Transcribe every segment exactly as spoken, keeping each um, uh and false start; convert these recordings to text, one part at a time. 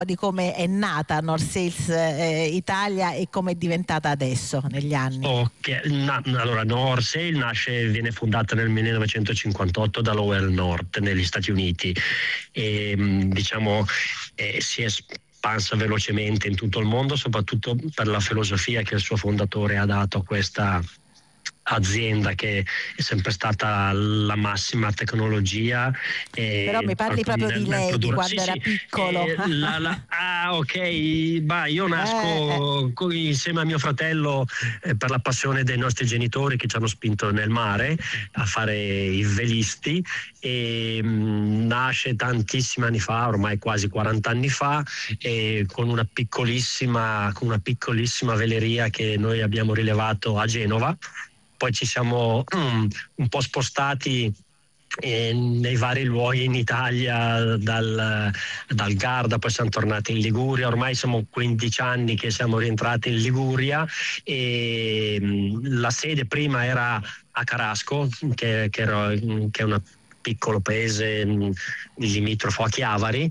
di come è nata North Sails eh, Italia e come è diventata adesso negli anni. Ok, na, allora North Sails nasce, viene fondata nel millenovecentocinquantotto da Lowell North negli Stati Uniti e diciamo eh, si è espansa velocemente in tutto il mondo, soprattutto per la filosofia che il suo fondatore ha dato a questa azienda, che è sempre stata la massima tecnologia. Però mi parli proprio nel, di lei, produrre... di quando sì, era sì, piccolo. eh, la, la... ah ok, bah, io nasco eh, eh. insieme a mio fratello eh, per la passione dei nostri genitori che ci hanno spinto nel mare a fare i velisti e mh, nasce tantissimi anni fa, ormai quasi quaranta anni fa, e con una piccolissima con una piccolissima veleria che noi abbiamo rilevato a Genova. Poi ci siamo um, un po' spostati eh, nei vari luoghi in Italia, dal, dal Garda, poi siamo tornati in Liguria, ormai siamo quindici anni che siamo rientrati in Liguria e um, la sede prima era a Carasco, che, che, era, che è una piccolo paese limitrofo a Chiavari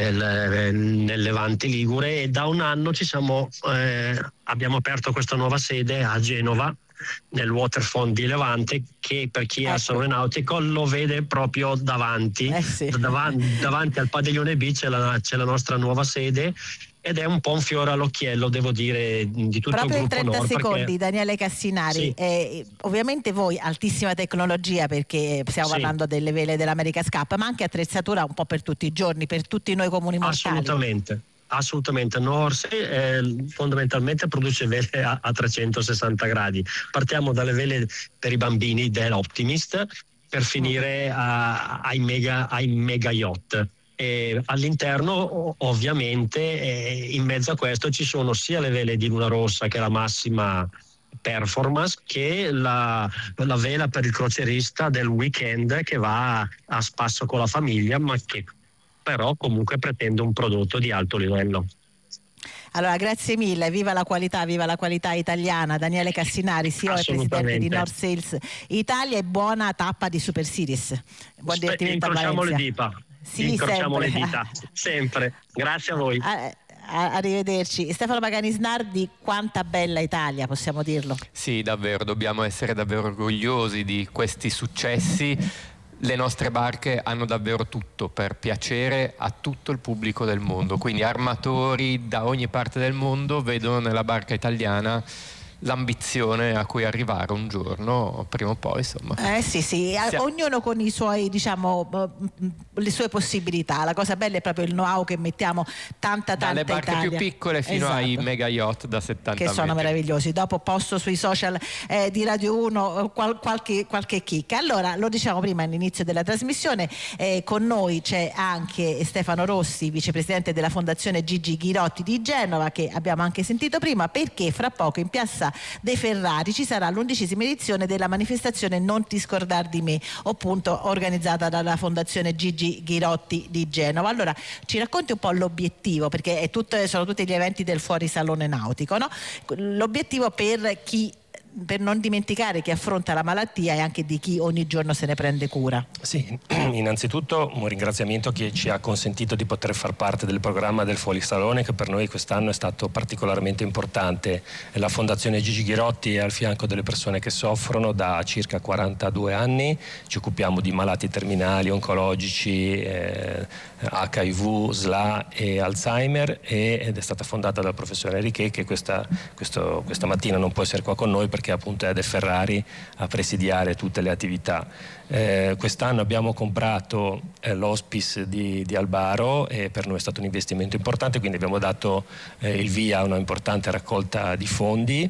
nel, nel Levante ligure, e da un anno ci siamo eh, abbiamo aperto questa nuova sede a Genova nel waterfront di Levante, che per chi ecco. ha salone nautico lo vede proprio davanti eh sì. davanti, davanti al padiglione B c'è la, c'è la nostra nuova sede, ed è un po' un fiore all'occhiello, devo dire, di tutto proprio il gruppo in trenta Nord, secondi perché... Daniele Cassinari, sì. eh, ovviamente voi altissima tecnologia, perché stiamo sì. parlando delle vele dell'America's Cup, ma anche attrezzatura un po' per tutti i giorni, per tutti noi comuni mortali. Assolutamente. Assolutamente, North eh, fondamentalmente produce vele a, a trecentosessanta gradi. Partiamo dalle vele per i bambini dell'Optimist per finire a, ai, mega, ai mega yacht. E all'interno ovviamente eh, in mezzo a questo ci sono sia le vele di Luna Rossa, che è la massima performance, che la, la vela per il crocierista del weekend, che va a spasso con la famiglia, ma che però comunque pretende un prodotto di alto livello. Allora, grazie mille, viva la qualità, viva la qualità italiana. Daniele Cassinari, C E O e presidente di North Sails Italia, e buona tappa di Super Series. Buon Spe- divertimento a incrociamo Valencia. le dita. Sì, incrociamo sempre. le dita, sempre. Grazie a voi. A- Arrivederci. Stefano Paganisnardi, quanta bella Italia, possiamo dirlo? Sì, davvero, dobbiamo essere davvero orgogliosi di questi successi. Le nostre barche hanno davvero tutto per piacere a tutto il pubblico del mondo, quindi armatori da ogni parte del mondo vedono nella barca italiana l'ambizione a cui arrivare un giorno, prima o poi, insomma. Eh sì, sì, Sia... ognuno con i suoi, diciamo, le sue possibilità. La cosa bella è proprio il know-how che mettiamo tanta tanta dalle barche Italia. più piccole fino esatto. ai mega yacht da settanta che metri. Sono meravigliosi. Dopo posto sui social eh, di Radio uno qual, qualche, qualche chicca. Allora, lo diciamo prima all'inizio della trasmissione, eh, con noi c'è anche Stefano Rossi, vicepresidente della Fondazione Gigi Ghirotti di Genova, che abbiamo anche sentito prima, perché fra poco in piazza dei Ferrari ci sarà l'undicesima edizione della manifestazione Non ti scordar di me, appunto organizzata dalla Fondazione Gigi Ghirotti di Genova. Allora, ci racconti un po' l'obiettivo, perché è tutto, sono tutti gli eventi del fuorisalone nautico, no? L'obiettivo per chi, per non dimenticare chi affronta la malattia e anche di chi ogni giorno se ne prende cura. Sì, innanzitutto un ringraziamento a chi ci ha consentito di poter far parte del programma del Fuorisalone, che per noi quest'anno è stato particolarmente importante. La Fondazione Gigi Ghirotti è al fianco delle persone che soffrono da circa quarantadue anni, ci occupiamo di malati terminali, oncologici, eh, acca i vu, S L A e Alzheimer, ed è stata fondata dal professore Richet, che questa, questo, questa mattina non può essere qua con noi perché appunto è De Ferrari a presidiare tutte le attività. Eh, quest'anno abbiamo comprato eh, l'hospice di, di Albaro, e per noi è stato un investimento importante, quindi abbiamo dato eh, il via a una importante raccolta di fondi,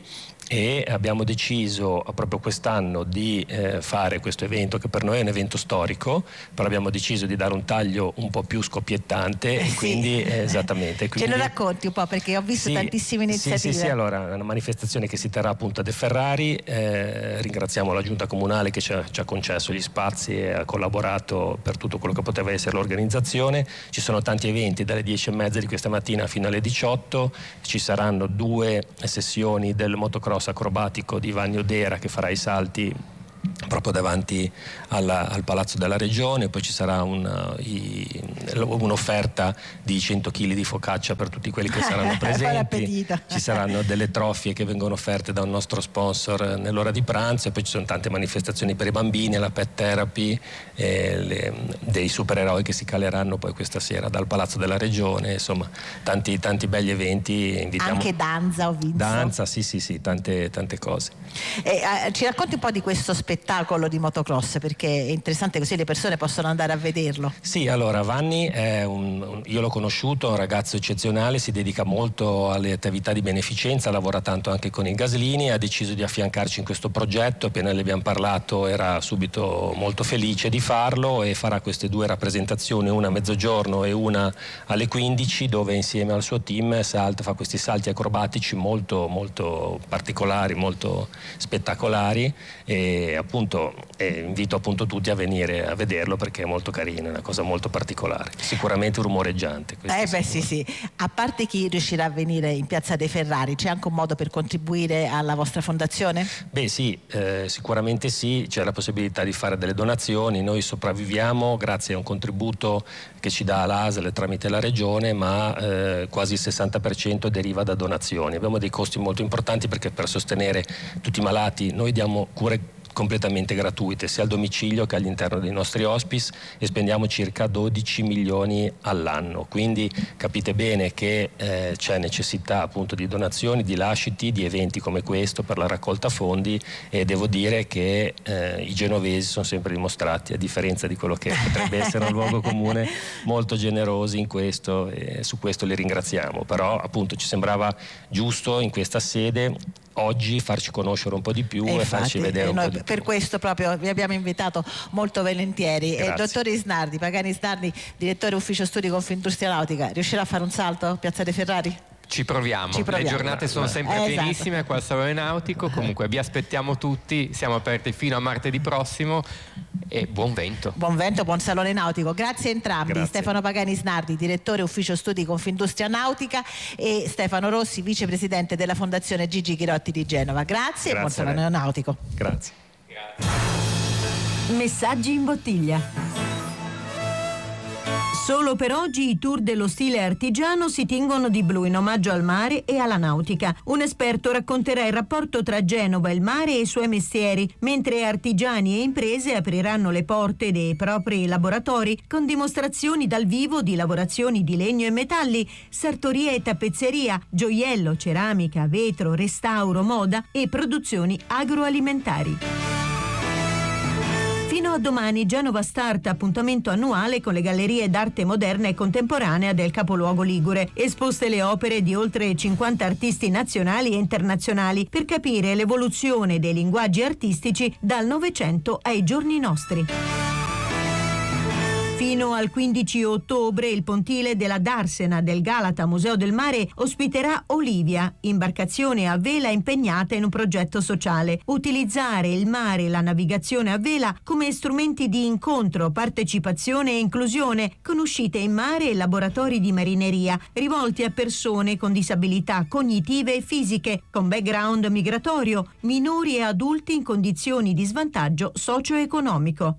e abbiamo deciso proprio quest'anno di eh, fare questo evento, che per noi è un evento storico, però abbiamo deciso di dare un taglio un po' più scoppiettante, eh e sì. quindi eh, esattamente. Quindi, ce lo racconti un po', perché ho visto sì, tantissime iniziative. Sì, sì, sì, allora è una manifestazione che si terrà appunto a De Ferrari, eh, ringraziamo la giunta comunale che ci ha, ci ha concesso gli spazi e ha collaborato per tutto quello che poteva essere l'organizzazione. Ci sono tanti eventi dalle dieci e mezza di questa mattina fino alle diciotto, ci saranno due sessioni del motocross acrobatico di Vanni Odera, che farà i salti proprio davanti alla, al Palazzo della Regione. Poi ci sarà un, i, un'offerta di cento chili di focaccia per tutti quelli che saranno presenti. Ci saranno delle trofie che vengono offerte da un nostro sponsor nell'ora di pranzo, e poi ci sono tante manifestazioni per i bambini, la pet therapy, eh, le, dei supereroi che si caleranno poi questa sera dal Palazzo della Regione, insomma tanti, tanti belli eventi. Invitiamo... Anche danza, ho visto. Danza, sì sì sì, tante, tante cose. E, eh, ci racconti un po' di questo spettacolo di motocross, perché è interessante, così le persone possono andare a vederlo. Sì, allora Vanni è un, un, io l'ho conosciuto, un ragazzo eccezionale, si dedica molto alle attività di beneficenza, lavora tanto anche con i Gaslini, ha deciso di affiancarci in questo progetto. Appena le abbiamo parlato era subito molto felice di farlo, e farà queste due rappresentazioni, una a mezzogiorno e una alle quindici, dove insieme al suo team salta, fa questi salti acrobatici molto molto particolari, molto spettacolari, e appunto eh, invito appunto tutti a venire a vederlo perché è molto carino, è una cosa molto particolare, sicuramente rumoreggiante. Eh beh sì sì, a parte chi riuscirà a venire in Piazza dei Ferrari, c'è anche un modo per contribuire alla vostra fondazione? Beh sì, eh, sicuramente sì, c'è la possibilità di fare delle donazioni. Noi sopravviviamo grazie a un contributo che ci dà l'A S L tramite la Regione, ma eh, quasi il sessanta per cento deriva da donazioni. Abbiamo dei costi molto importanti perché per sostenere tutti i malati noi diamo cure completamente gratuite sia al domicilio che all'interno dei nostri hospice, e spendiamo circa dodici milioni all'anno, quindi capite bene che eh, c'è necessità appunto di donazioni, di lasciti, di eventi come questo per la raccolta fondi, e devo dire che eh, i genovesi sono sempre dimostrati, a differenza di quello che potrebbe essere un luogo comune, molto generosi in questo, e su questo li ringraziamo. Però appunto ci sembrava giusto in questa sede oggi farci conoscere un po' di più e, e farci vedere un noi po' di per più. questo proprio vi abbiamo invitato molto volentieri. E il dottor Isnardi, Pagani Isnardi, direttore ufficio studi Confindustria Nautica, riuscirà a fare un salto a Piazza dei Ferrari? Ci proviamo. Ci proviamo. Le giornate sono sempre eh, pienissime esatto. qua al Salone Nautico. Comunque vi aspettiamo tutti, siamo aperti fino a martedì prossimo, e buon vento. Buon vento, buon Salone Nautico. Grazie a entrambi. Grazie. Stefano Pagani Isnardi, direttore ufficio studi Confindustria Nautica, e Stefano Rossi, vicepresidente della Fondazione Gigi Ghirotti di Genova. Grazie, Grazie, buon Salone Nautico. Grazie. Grazie. Messaggi in bottiglia. Solo per oggi i tour dello stile artigiano si tingono di blu in omaggio al mare e alla nautica. Un esperto racconterà il rapporto tra Genova, il mare e i suoi mestieri, mentre artigiani e imprese apriranno le porte dei propri laboratori con dimostrazioni dal vivo di lavorazioni di legno e metalli, sartoria e tappezzeria, gioiello, ceramica, vetro, restauro, moda e produzioni agroalimentari. Fino a domani Genova Start, appuntamento annuale con le gallerie d'arte moderna e contemporanea del capoluogo ligure. Esposte le opere di oltre cinquanta artisti nazionali e internazionali per capire l'evoluzione dei linguaggi artistici dal Novecento ai giorni nostri. Fino al quindici ottobre il pontile della Darsena del Galata Museo del Mare ospiterà Olivia, imbarcazione a vela impegnata in un progetto sociale. Utilizzare il mare e la navigazione a vela come strumenti di incontro, partecipazione e inclusione, con uscite in mare e laboratori di marineria, rivolti a persone con disabilità cognitive e fisiche, con background migratorio, minori e adulti in condizioni di svantaggio socio-economico.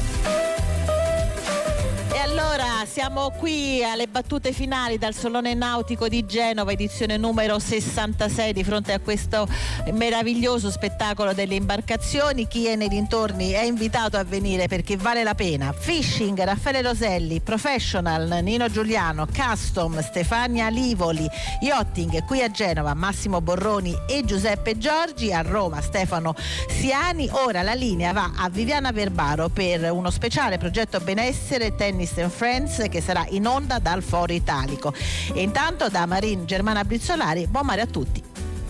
Allora, siamo qui alle battute finali dal Salone Nautico di Genova, edizione numero sessantasei, di fronte a questo meraviglioso spettacolo delle imbarcazioni. Chi è nei dintorni è invitato a venire perché vale la pena. Fishing, Raffaele Roselli, Professional, Nino Giuliano, Custom, Stefania Livoli, Yachting qui a Genova, Massimo Borroni e Giuseppe Giorgi, a Roma Stefano Siani. Ora la linea va a Viviana Verbaro per uno speciale progetto benessere Tennis and Friends che sarà in onda dal Foro Italico. E intanto da Marin Germana Brizzolari, buon mare a tutti.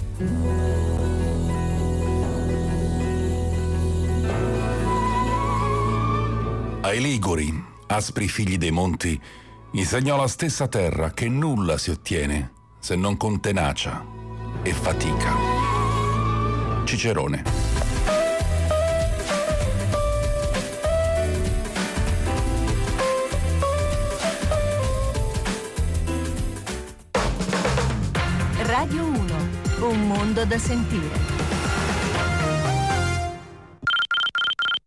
Ai Liguri, aspri figli dei monti, insegnò la stessa terra che nulla si ottiene se non con tenacia e fatica. Cicerone. Radio uno, un mondo da sentire.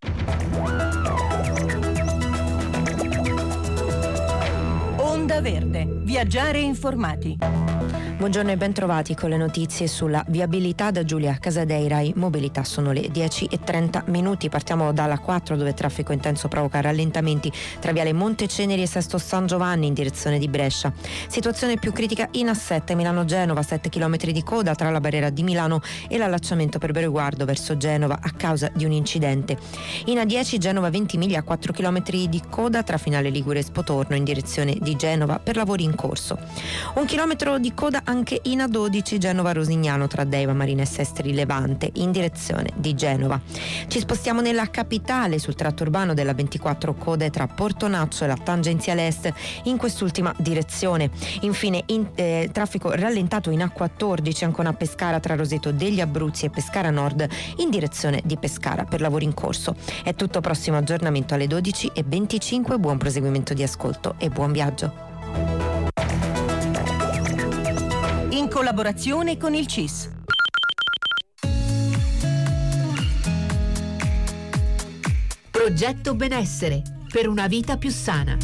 Viaggiare informati. Buongiorno e bentrovati con le notizie sulla viabilità da Giulia Casadei. Mobilità, sono le dieci e trenta minuti. Partiamo dalla quattro, dove traffico intenso provoca rallentamenti tra viale Monteceneri e Sesto San Giovanni in direzione di Brescia. Situazione più critica in A sette Milano-Genova, sette chilometri di coda tra la barriera di Milano e l'allacciamento per Bereguardo verso Genova a causa di un incidente. In A dieci Genova Ventimiglia, quattro chilometri di coda tra Finale Ligure e Spotorno in direzione di Genova per lavori in corso. Un chilometro di coda anche in A dodici Genova Rosignano tra Deiva Marina e Sestri Levante in direzione di Genova. Ci spostiamo nella capitale sul tratto urbano della ventiquattro, code tra Portonaccio e la tangenziale est in quest'ultima direzione. Infine in, eh, traffico rallentato in A quattordici Ancona Pescara tra Roseto degli Abruzzi e Pescara Nord in direzione di Pescara per lavori in corso. È tutto, prossimo aggiornamento alle dodici e venticinque. Buon proseguimento di ascolto e buon viaggio. In collaborazione con il C I S. Progetto Benessere per una vita più sana.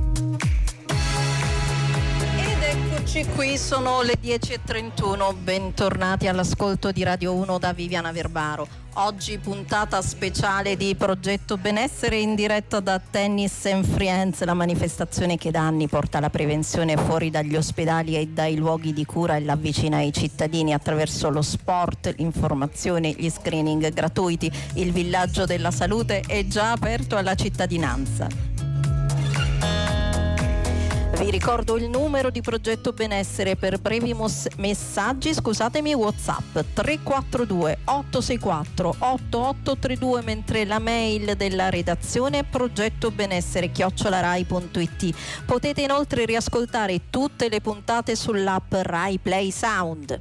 Eccoci qui, sono le dieci e trentuno, bentornati all'ascolto di Radio uno da Viviana Verbaro. Oggi puntata speciale di Progetto Benessere in diretta da Tennis and Friends, la manifestazione che da anni porta la prevenzione fuori dagli ospedali e dai luoghi di cura e l'avvicina ai cittadini attraverso lo sport, l'informazione, gli screening gratuiti. Il villaggio della salute è già aperto alla cittadinanza. Vi ricordo il numero di Progetto Benessere per brevi mos- messaggi, scusatemi, WhatsApp tre quattro due otto sei quattro otto otto tre due, mentre la mail della redazione è progettobenessere chiocciola rai punto it. Potete inoltre riascoltare tutte le puntate sull'app Rai Play Sound.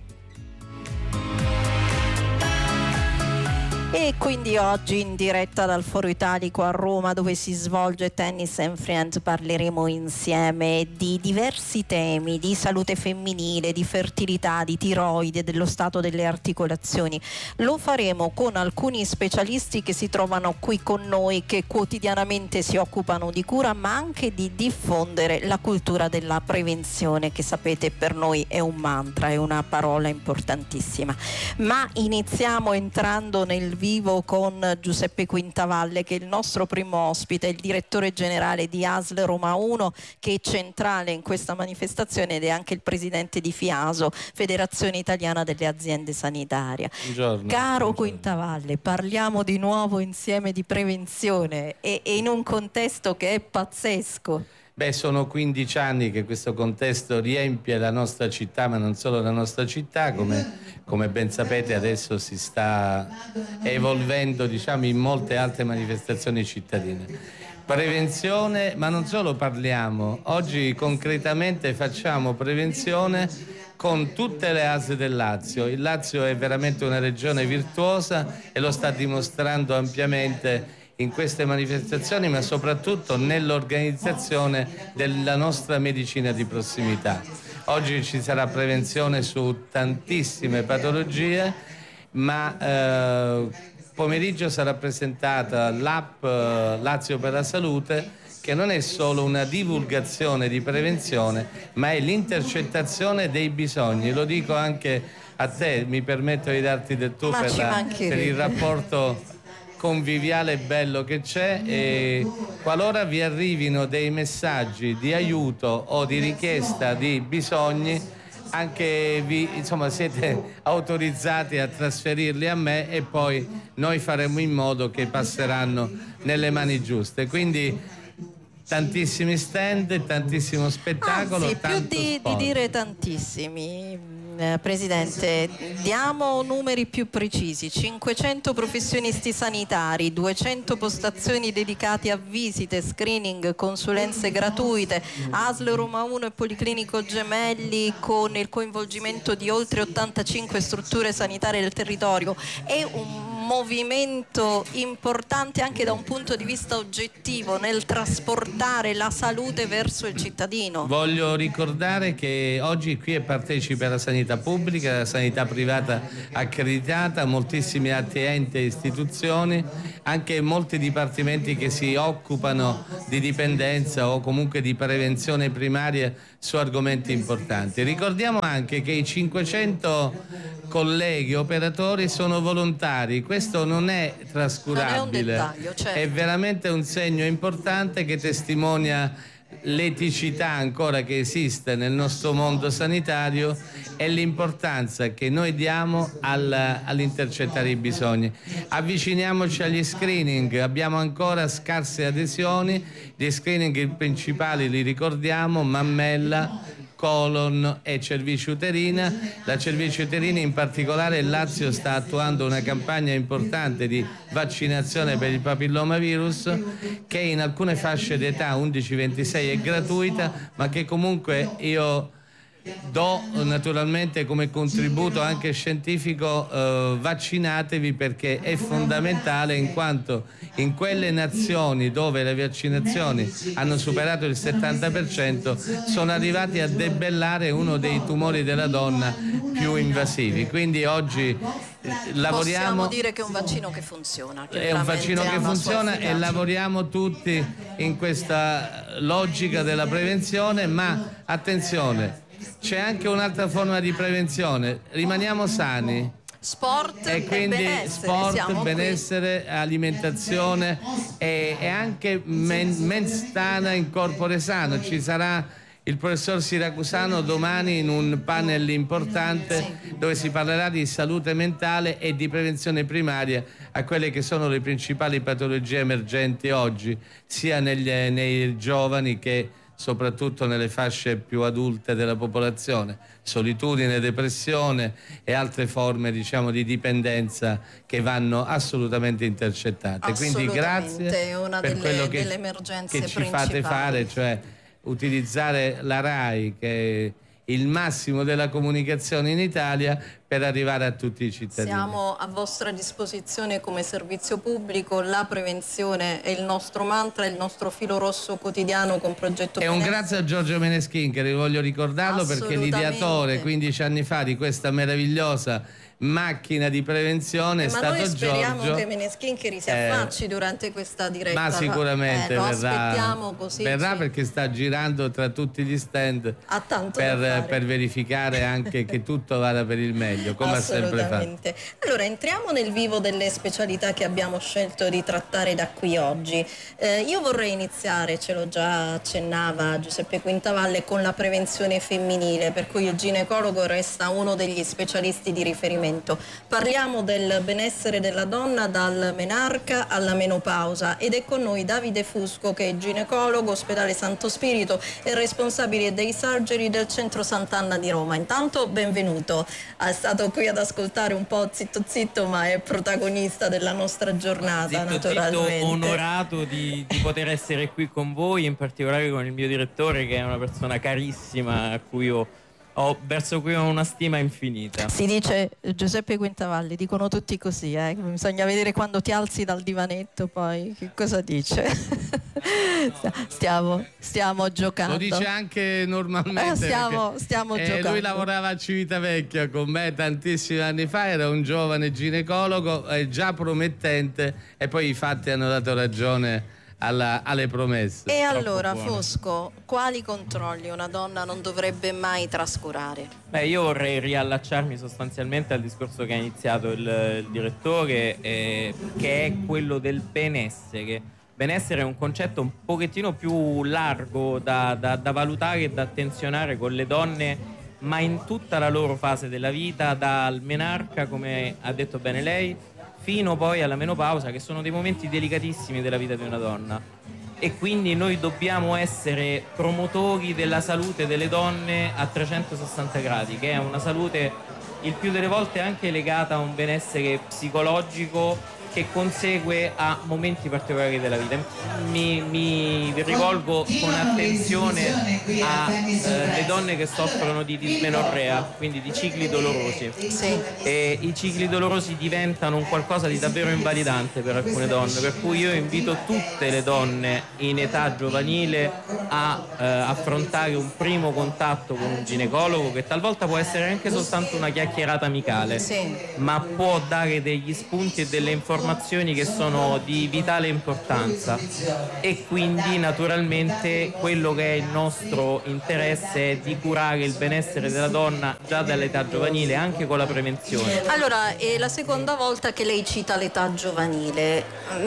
E quindi oggi in diretta dal Foro Italico a Roma, dove si svolge Tennis and Friends, parleremo insieme di diversi temi, di salute femminile, di fertilità, di tiroide, dello stato delle articolazioni. Lo faremo con alcuni specialisti che si trovano qui con noi, che quotidianamente si occupano di cura, ma anche di diffondere la cultura della prevenzione, che sapete per noi è un mantra, è una parola importantissima. Ma iniziamo entrando nel vivo con Giuseppe Quintavalle, che è il nostro primo ospite, il direttore generale di A S L Roma uno, che è centrale in questa manifestazione, ed è anche il presidente di FIASO, Federazione Italiana delle Aziende Sanitarie. Buongiorno. Caro Buongiorno. Quintavalle, parliamo di nuovo insieme di prevenzione e, e in un contesto che è pazzesco. Beh, sono quindici anni che questo contesto riempie la nostra città, ma non solo la nostra città, come, come ben sapete adesso si sta evolvendo, diciamo, in molte altre manifestazioni cittadine. Prevenzione, ma non solo parliamo, oggi concretamente facciamo prevenzione con tutte le A S L del Lazio. Il Lazio è veramente una regione virtuosa e lo sta dimostrando ampiamente in queste manifestazioni, ma soprattutto nell'organizzazione della nostra medicina di prossimità. Oggi ci sarà prevenzione su tantissime patologie, ma eh, pomeriggio sarà presentata l'app eh, Lazio per la Salute, che non è solo una divulgazione di prevenzione, ma è l'intercettazione dei bisogni. Lo dico anche a te, mi permetto di darti del tu per, la, per il rapporto conviviale e bello che c'è, e qualora vi arrivino dei messaggi di aiuto o di richiesta di bisogni, anche vi, insomma, siete autorizzati a trasferirli a me e poi noi faremo in modo che passeranno nelle mani giuste. Quindi tantissimi stand, tantissimo spettacolo. Anzi, più di, di dire tantissimi, eh, Presidente, diamo numeri più precisi: cinquecento professionisti sanitari, duecento postazioni dedicate a visite, screening, consulenze gratuite, A S L Roma uno e Policlinico Gemelli con il coinvolgimento di oltre ottantacinque strutture sanitarie del territorio. È un movimento importante anche da un punto di vista oggettivo nel trasportare la salute verso il cittadino. Voglio ricordare che oggi qui è partecipe la sanità pubblica, la sanità privata accreditata, moltissimi altri enti e istituzioni, anche molti dipartimenti che si occupano di dipendenza o comunque di prevenzione primaria su argomenti importanti. Ricordiamo anche che i cinquecento colleghi operatori sono volontari, questo non è trascurabile, non è un dettaglio, certo. È veramente un segno importante che testimonia l'eticità ancora che esiste nel nostro mondo sanitario e l'importanza che noi diamo al, all'intercettare i bisogni. Avviciniamoci agli screening, abbiamo ancora scarse adesioni, gli screening principali li ricordiamo: mammella, colon e cervice uterina. La cervice uterina in particolare, il Lazio sta attuando una campagna importante di vaccinazione per il papillomavirus che in alcune fasce d'età undici ventisei è gratuita, ma che comunque io do naturalmente come contributo anche scientifico. Eh, vaccinatevi, perché è fondamentale, in quanto in quelle nazioni dove le vaccinazioni hanno superato il settanta per cento sono arrivati a debellare uno dei tumori della donna più invasivi. Quindi oggi eh, lavoriamo. Possiamo dire che è un vaccino che funziona. È un vaccino che funziona e lavoriamo tutti in questa logica della prevenzione, ma attenzione, c'è anche un'altra forma di prevenzione: rimaniamo sani. Sport e quindi e benessere, sport, benessere, qui. Alimentazione e, e anche men, mens sana in corpore sano. Ci sarà il professor Siracusano domani in un panel importante, sì, dove si parlerà di salute mentale e di prevenzione primaria a quelle che sono le principali patologie emergenti oggi, sia negli, nei giovani che soprattutto nelle fasce più adulte della popolazione: solitudine, depressione e altre forme, diciamo, di dipendenza che vanno assolutamente intercettate. Quindi grazie una per delle, quello che, che ci fate fare, cioè utilizzare la RAI, che è il massimo della comunicazione in Italia, per arrivare a tutti i cittadini. Siamo a vostra disposizione come servizio pubblico, la prevenzione è il nostro mantra, è il nostro filo rosso quotidiano con Progetto E un Benessere. grazie a Giorgio Meneschin, che voglio ricordarlo perché l'ideatore quindici anni fa di questa meravigliosa macchina di prevenzione eh, è stato Giorgio. Ma noi speriamo Giorgio. che Meneschin che si affacci eh, durante questa diretta. Ma sicuramente eh, lo verrà, aspettiamo così, verrà sì. Perché sta girando tra tutti gli stand ha tanto per, da fare. per verificare anche che tutto vada per il meglio, come ha sempre fatto. Allora, entriamo nel vivo delle specialità che abbiamo scelto di trattare da qui oggi. Eh, io vorrei iniziare, ce l'ho già accennava Giuseppe Quintavalle, con la prevenzione femminile, per cui il ginecologo resta uno degli specialisti di riferimento. Parliamo del benessere della donna dal menarca alla menopausa ed è con noi Davide Fusco, che è ginecologo, ospedale Santo Spirito e responsabile dei surgery del centro Sant'Anna di Roma. Intanto benvenuto, è stato qui ad ascoltare un po' zitto zitto, ma è protagonista della nostra giornata. Zitto, naturalmente zitto, onorato di, di poter essere qui con voi, in particolare con il mio direttore, che è una persona carissima a cui ho Ho, verso cui ho una stima infinita. Si dice, Giuseppe Quintavalli, dicono tutti così, eh? Bisogna vedere quando ti alzi dal divanetto poi che cosa dice. stiamo, stiamo giocando. Lo dice anche normalmente. Eh, stiamo stiamo eh, giocando. Lui lavorava a Civitavecchia con me tantissimi anni fa, era un giovane ginecologo, eh, già promettente, e poi i fatti hanno dato ragione Alla, alle promesse. E allora, Fosco, quali controlli una donna non dovrebbe mai trascurare? Beh, io vorrei riallacciarmi sostanzialmente al discorso che ha iniziato il, il direttore, eh, che è quello del benessere. Benessere è un concetto un pochettino più largo da, da, da valutare e da attenzionare con le donne, ma in tutta la loro fase della vita, dal menarca, come ha detto bene lei, fino poi alla menopausa, che sono dei momenti delicatissimi della vita di una donna. E quindi noi dobbiamo essere promotori della salute delle donne a trecentosessanta gradi, che è una salute il più delle volte anche legata a un benessere psicologico che consegue a momenti particolari della vita. Mi, mi rivolgo con attenzione alle eh, donne che soffrono di dismenorrea, quindi di cicli dolorosi. Sì. E i cicli dolorosi diventano un qualcosa di davvero invalidante per alcune donne, per cui io invito tutte le donne in età giovanile a eh, affrontare un primo contatto con un ginecologo, che talvolta può essere anche soltanto una chiacchierata amicale, sì, ma può dare degli spunti e delle informazioni che sono di vitale importanza, e quindi naturalmente quello che è il nostro interesse è di curare il benessere della donna già dall'età giovanile, anche con la prevenzione. Allora, è la seconda volta che lei cita l'età giovanile,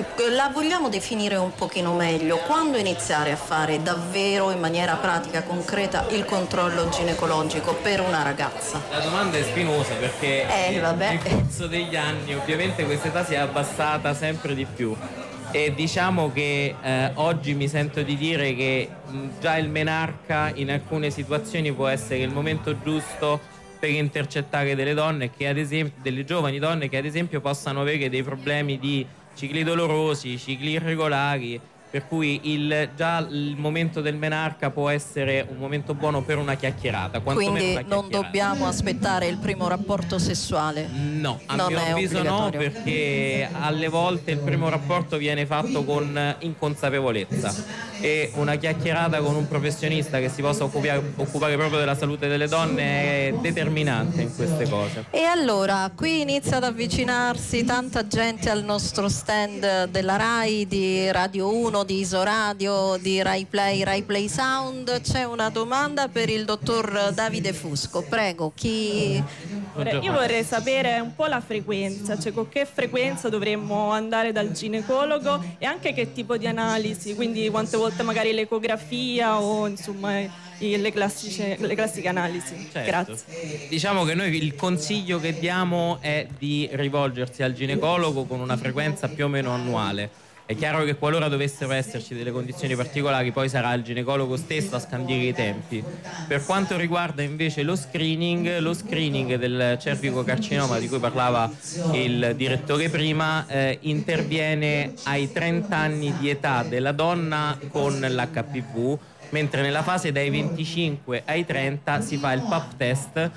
la vogliamo definire un pochino meglio? Quando iniziare a fare davvero in maniera pratica, concreta, il controllo ginecologico per una ragazza? La domanda è spinosa perché eh, vabbè. nel corso degli anni ovviamente questa età si è abbassata sempre di più, e diciamo che eh, oggi mi sento di dire che mh, già il menarca in alcune situazioni può essere il momento giusto per intercettare delle donne che ad esempio, delle giovani donne che ad esempio possano avere dei problemi di cicli dolorosi, cicli irregolari, per cui il, già il momento del menarca può essere un momento buono per una chiacchierata. Quindi una chiacchierata. Non dobbiamo aspettare il primo rapporto sessuale? No, a non mio è avviso no, perché alle volte il primo rapporto viene fatto con inconsapevolezza, e una chiacchierata con un professionista che si possa occupare, occupare proprio della salute delle donne è determinante in queste cose. E allora, qui inizia ad avvicinarsi tanta gente al nostro stand della RAI, di Radio uno, di Isoradio, di Rai Play, Rai Play Sound. C'è una domanda per il dottor Davide Fusco, prego. Chi... Io vorrei sapere un po' la frequenza, cioè con che frequenza dovremmo andare dal ginecologo, e anche che tipo di analisi, quindi quante volte magari l'ecografia o insomma le classiche, le classiche analisi. Certo. Grazie. Diciamo che noi il consiglio che diamo è di rivolgersi al ginecologo con una frequenza più o meno annuale. È chiaro che qualora dovessero esserci delle condizioni particolari, poi sarà il ginecologo stesso a scandire i tempi. Per quanto riguarda invece lo screening, lo screening del cervicocarcinoma di cui parlava il direttore prima eh, interviene ai trenta anni di età della donna con l'H P V, mentre nella fase dai venticinque ai trenta si fa il pap test,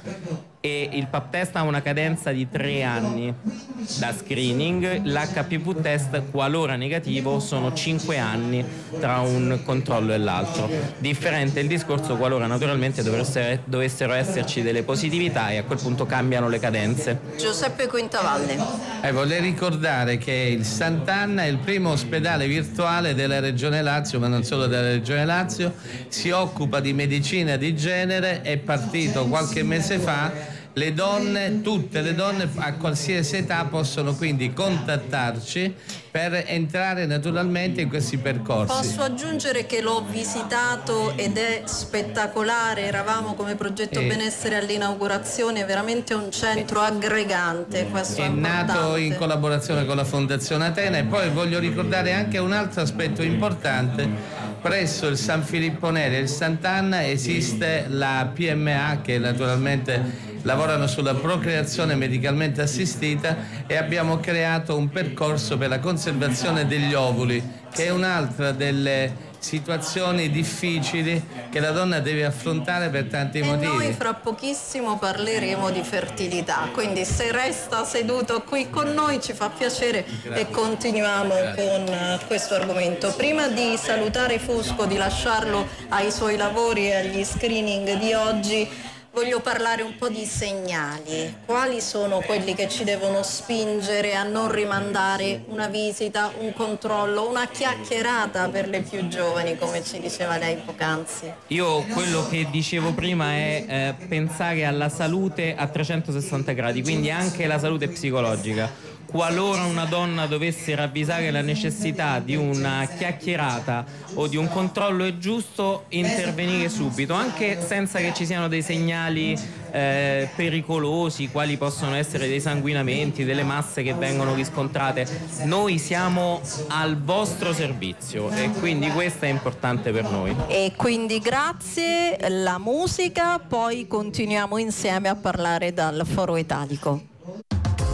e il pap test ha una cadenza di tre anni da screening. L'H P V test, qualora negativo, sono cinque anni tra un controllo e l'altro. Differente il discorso qualora naturalmente dovessero, dovessero esserci delle positività, e a quel punto cambiano le cadenze. Giuseppe Quintavalle. Eh, vorrei ricordare che il Sant'Anna è il primo ospedale virtuale della Regione Lazio, ma non solo della Regione Lazio, si occupa di medicina di genere, è partito qualche mese fa. Le donne, tutte le donne a qualsiasi età possono quindi contattarci per entrare naturalmente in questi percorsi. Posso aggiungere che l'ho visitato ed è spettacolare, eravamo come progetto e benessere all'inaugurazione, veramente un centro aggregante. Questo è, è nato in collaborazione con la Fondazione Atena. E poi voglio ricordare anche un altro aspetto importante: presso il San Filippo Neri e il Sant'Anna esiste la P M A, che naturalmente lavorano sulla procreazione medicalmente assistita, e abbiamo creato un percorso per la conservazione degli ovuli, che è un'altra delle situazioni difficili che la donna deve affrontare per tanti e motivi. Noi fra pochissimo parleremo di fertilità, quindi se resta seduto qui con noi ci fa piacere. Grazie. E continuiamo Grazie. con questo argomento. Prima di salutare Fusco, di lasciarlo ai suoi lavori e agli screening di oggi, voglio parlare un po' di segnali. Quali sono quelli che ci devono spingere a non rimandare una visita, un controllo, una chiacchierata per le più giovani, come ci diceva lei poc'anzi? Io quello che dicevo prima è eh, pensare alla salute a trecentosessanta gradi, quindi anche la salute psicologica. Qualora una donna dovesse ravvisare la necessità di una chiacchierata o di un controllo, è giusto intervenire subito, anche senza che ci siano dei segnali eh, pericolosi, quali possono essere dei sanguinamenti, delle masse che vengono riscontrate. Noi siamo al vostro servizio e quindi questo è importante per noi. E quindi grazie, la musica, poi continuiamo insieme a parlare dal Foro Italico.